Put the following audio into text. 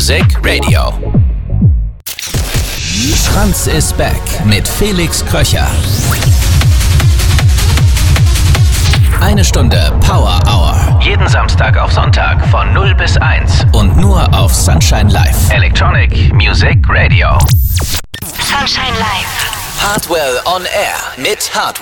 Music Radio. Franz is back mit Felix Kröcher. Eine Stunde Power Hour. Jeden Samstag auf Sonntag von 0 bis 1 und nur auf Sunshine Live. Electronic Music Radio. Sunshine Live. Hardwell on Air mit Hardwell.